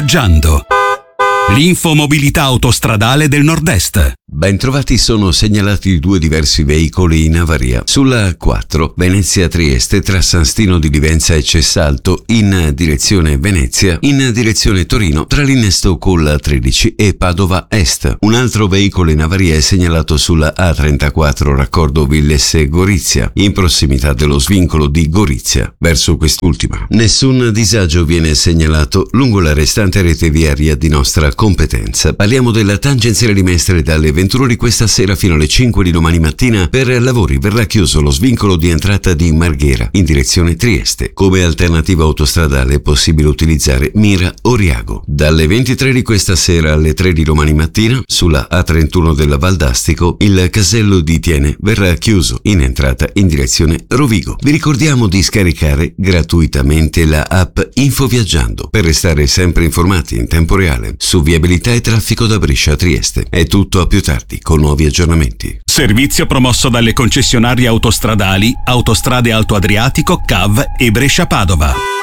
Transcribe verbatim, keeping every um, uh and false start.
Viaggiando. L'infomobilità autostradale del Nord-Est. Bentrovati, sono segnalati due diversi veicoli in avaria sulla A quattro Venezia-Trieste tra San Stino di Livenza e Cessalto in direzione Venezia, in direzione Torino tra l'innesto con la tredici e Padova Est. Un altro veicolo in avaria è segnalato sulla A trentaquattro raccordo Villesse-Gorizia, in prossimità dello svincolo di Gorizia, verso quest'ultima. Nessun disagio viene segnalato lungo la restante rete viaria di nostra competenza. Parliamo della tangenziale di Mestre dalle ventuno di questa sera fino alle cinque di domani mattina. Per lavori verrà chiuso lo svincolo di entrata di Marghera in direzione Trieste. Come alternativa autostradale è possibile utilizzare Mira-Oriago. Dalle ventitré di questa sera alle tre di domani mattina sulla A trentuno della Valdastico il casello di Tiene verrà chiuso in entrata in direzione Rovigo. Vi ricordiamo di scaricare gratuitamente la app Infoviaggiando per restare sempre informati in tempo reale su viabilità e traffico da Brescia a Trieste. È tutto, a più tardi con nuovi aggiornamenti. Servizio promosso dalle concessionarie autostradali Autostrade Alto Adriatico, C A V e Brescia Padova.